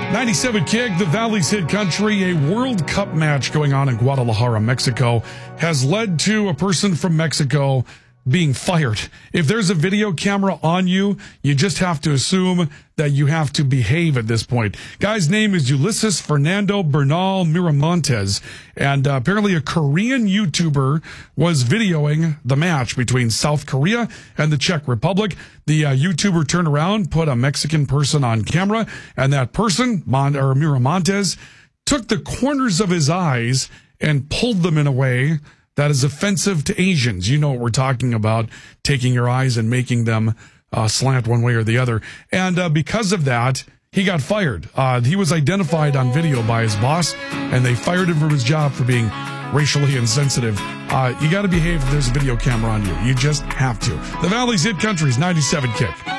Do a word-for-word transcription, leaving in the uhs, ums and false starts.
ninety-seven Kick, the Valley's Hit Country. A World Cup match going on in Guadalajara, Mexico, has led to a person from Mexico being fired. If there's a video camera on you, you just have to assume that you have to behave at this point. Guy's name is Ulysses Fernando Bernal Miramontes, and uh, apparently a Korean YouTuber was videoing the match between South Korea and the Czech Republic. The uh, YouTuber turned around, put a Mexican person on camera, and that person, Mon- or Miramontes, took the corners of his eyes and pulled them in a way that is offensive to Asians. You know what we're talking about, taking your eyes and making them uh, slant one way or the other. And uh, because of that, he got fired. Uh, he was identified on video by his boss, and they fired him from his job for being racially insensitive. Uh, you got to behave if there's a video camera on you. You just have to. The Valley's Hit Country's ninety-seven Kick.